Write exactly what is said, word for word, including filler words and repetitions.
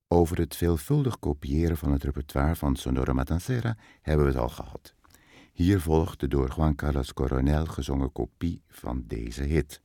Over het veelvuldig kopiëren van het repertoire van Sonora Matancera hebben we het al gehad. Hier volgt de door Juan Carlos Coronel gezongen kopie van deze hit.